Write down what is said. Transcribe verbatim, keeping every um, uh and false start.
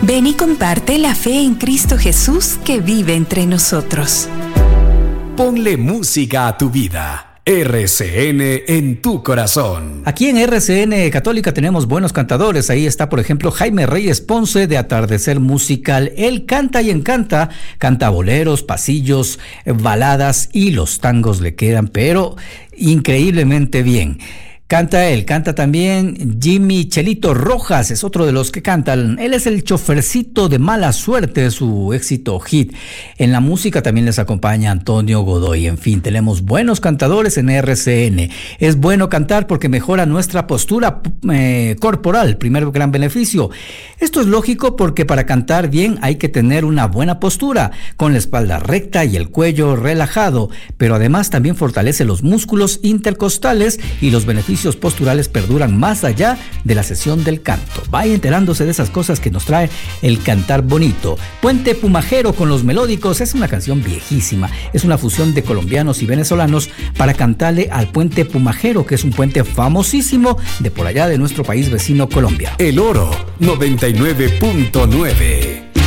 Ven y comparte la fe en Cristo Jesús que vive entre nosotros. Ponle música a tu vida. R C N en tu corazón. Aquí en R C N Católica tenemos buenos cantadores. Ahí está, por ejemplo, Jaime Reyes Ponce de Atardecer Musical. Él canta y encanta, canta boleros, pasillos, baladas, y los tangos le quedan, pero increíblemente bien. Canta él, canta también Jimmy Chelito Rojas, es otro de los que cantan. Él es el chofercito de Mala Suerte, su éxito hit. En la música también les acompaña Antonio Godoy. En fin, tenemos buenos cantadores en R C N. Es bueno cantar porque mejora nuestra postura eh, corporal, primer gran beneficio. Esto es lógico porque para cantar bien hay que tener una buena postura, con la espalda recta y el cuello relajado, pero además también fortalece los músculos intercostales y los beneficios posturales perduran más allá de la sesión del canto. Vaya enterándose de esas cosas que nos trae el cantar bonito. Puente Pumajero con los Melódicos es una canción viejísima. Es una fusión de colombianos y venezolanos para cantarle al Puente Pumajero, que es un puente famosísimo de por allá de nuestro país vecino Colombia. El Oro noventa y nueve punto nueve.